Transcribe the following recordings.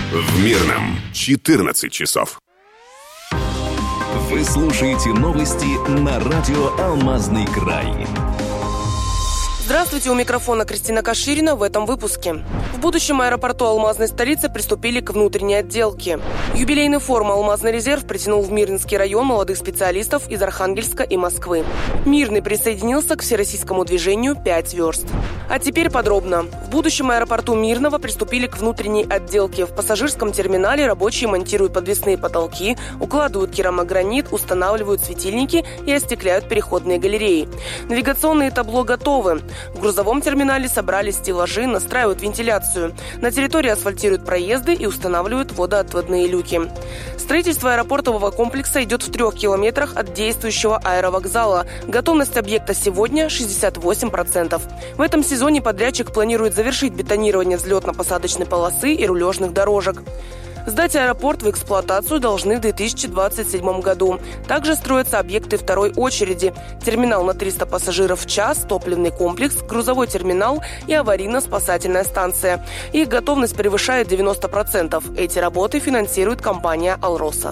В Мирном 14 часов. Вы слушаете новости на радио «Алмазный край». Здравствуйте, у микрофона Кристина Каширина в этом выпуске. В будущем аэропорту алмазной столицы приступили к внутренней отделке. Юбилейный форум «Алмазный резерв» притянул в Мирнинский район молодых специалистов из Архангельска и Москвы. Мирный присоединился к всероссийскому движению «5 верст». А теперь подробно. В будущем аэропорту Мирного приступили к внутренней отделке. В пассажирском терминале рабочие монтируют подвесные потолки, укладывают керамогранит, устанавливают светильники и остекляют переходные галереи. Навигационные табло готовы. В грузовом терминале собрали стеллажи, настраивают вентиляцию. На территории асфальтируют проезды и устанавливают водоотводные люки. Строительство аэропортового комплекса идет в 3 километрах от действующего аэровокзала. Готовность объекта сегодня 68%. В этом сезоне подрядчик планирует завершить бетонирование взлетно-посадочной полосы и рулежных дорожек. Сдать аэропорт в эксплуатацию должны в 2027 году. Также строятся объекты второй очереди. Терминал на 300 пассажиров в час, топливный комплекс, грузовой терминал и аварийно-спасательная станция. Их готовность превышает 90%. Эти работы финансирует компания «Алроса».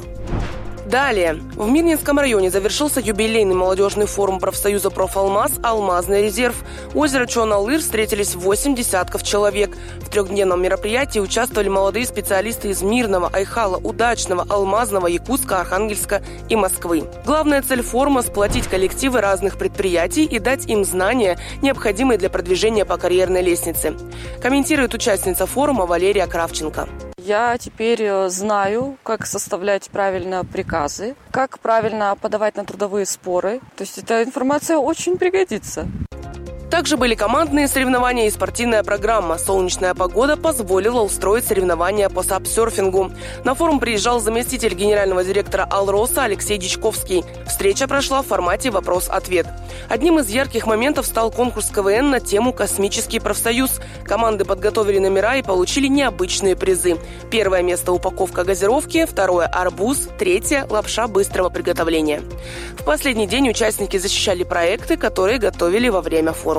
Далее. В Мирнинском районе завершился юбилейный молодежный форум профсоюза «Профалмаз» «Алмазный резерв». У озера Чон-Алыр встретились 8 десятков человек. В трехдневном мероприятии участвовали молодые специалисты из Мирного, Айхала, Удачного, Алмазного, Якутска, Архангельска и Москвы. Главная цель форума – сплотить коллективы разных предприятий и дать им знания, необходимые для продвижения по карьерной лестнице. Комментирует участница форума Валерия Кравченко. Я теперь знаю, как составлять правильно приказы, как правильно подавать на трудовые споры. То есть эта информация очень пригодится. Также были командные соревнования и спортивная программа. Солнечная погода позволила устроить соревнования по сапсерфингу. На форум приезжал заместитель генерального директора «Алроса» Алексей Дичковский. Встреча прошла в формате «Вопрос-ответ». Одним из ярких моментов стал конкурс КВН на тему «Космический профсоюз». Команды подготовили номера и получили необычные призы. 1 место – упаковка газировки, 2 – арбуз, 3 – лапша быстрого приготовления. В последний день участники защищали проекты, которые готовили во время форума.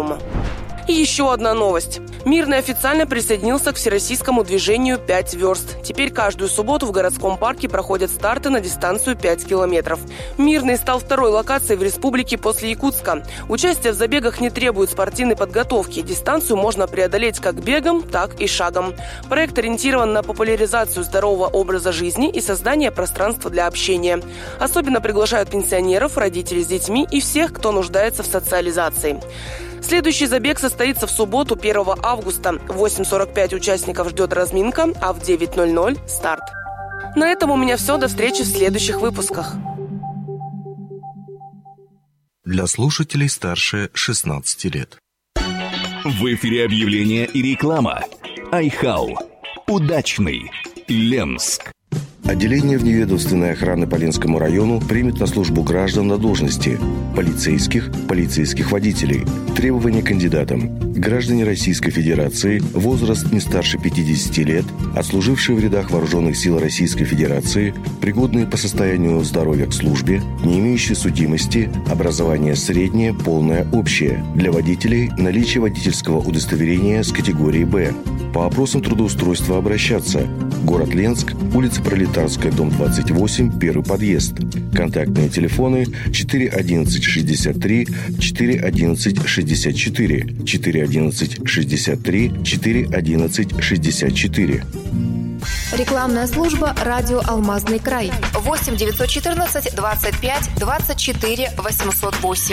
И еще одна новость. Мирный официально присоединился к всероссийскому движению «5 верст». Теперь каждую субботу в городском парке проходят старты на дистанцию 5 километров. Мирный стал второй локацией в республике после Якутска. Участие в забегах не требует спортивной подготовки. Дистанцию можно преодолеть как бегом, так и шагом. Проект ориентирован на популяризацию здорового образа жизни и создание пространства для общения. Особенно приглашают пенсионеров, родителей с детьми и всех, кто нуждается в социализации. Следующий забег состоится в субботу, 1 августа. В 8:45 участников ждет разминка, а в 9:00 – старт. На этом у меня все. До встречи в следующих выпусках. Для слушателей старше 16 лет. В эфире объявления и реклама. Айхал. Удачный. Ленск. Отделение вневедомственной охраны по Ленскому району примет на службу граждан на должности полицейских водителей. Требования кандидатам. Граждане Российской Федерации, возраст не старше 50 лет, отслужившие в рядах Вооруженных сил Российской Федерации, пригодные по состоянию здоровья к службе, не имеющие судимости, образование среднее, полное, общее. Для водителей наличие водительского удостоверения с категории «Б». По вопросам трудоустройства обращаться. Город Ленск, улица Пролетарская, дом 28, первый подъезд. Контактные телефоны 411 63 411 64, 411 63 411 64. Рекламная служба «Радио Алмазный край». 8 914 25 24 808.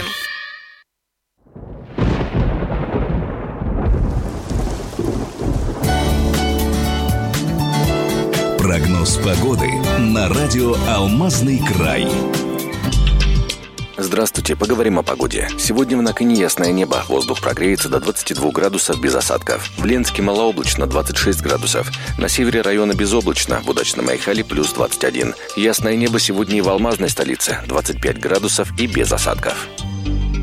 Прогноз погоды на радио «Алмазный край». Здравствуйте, поговорим о погоде. Сегодня в Наконе ясное небо. Воздух прогреется до 22 градусов без осадков. В Ленске малооблачно 26 градусов. На севере района безоблачно. В Удачном Айхале плюс 21. Ясное небо сегодня и в Алмазной столице 25 градусов и без осадков.